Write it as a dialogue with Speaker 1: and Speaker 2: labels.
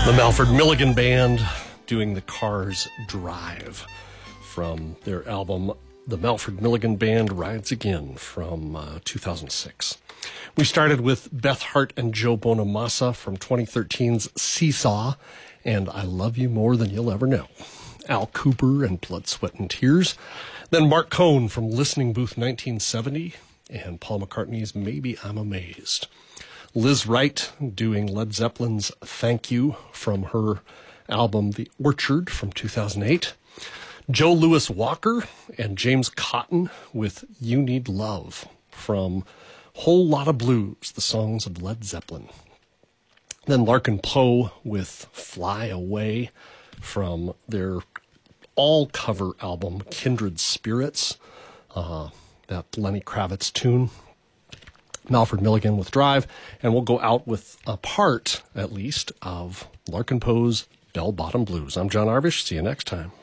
Speaker 1: The Malford Milligan Band doing the Cars Drive from their album The Malford Milligan Band Rides Again from 2006. We started with Beth Hart and Joe Bonamassa from 2013's Seesaw and I Love You More Than You'll Ever Know. Al Cooper and Blood, Sweat and Tears. Then Mark Cohn from Listening Booth 1970 and Paul McCartney's Maybe I'm Amazed. Liz Wright doing Led Zeppelin's Thank You from her album The Orchard from 2008. Joe Louis Walker and James Cotton with You Need Love from Whole Lotta Blues, the songs of Led Zeppelin. Then Larkin Poe with Fly Away from their all-cover album Kindred Spirits, that Lenny Kravitz tune. Malford Milligan with Drive, and we'll go out with a part, at least, of Larkin Poe's Bell Bottom Blues. I'm John Arvish. See you next time.